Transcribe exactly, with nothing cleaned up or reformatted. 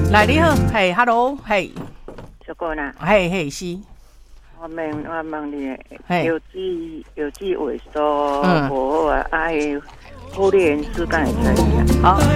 来，你好，嘿 ，hello， 嘿， 小姑呐， 嘿嘿是， 我问我问你， 嘿有机有机萎缩嗯无好啊，爱护理员是干会知影？ 好。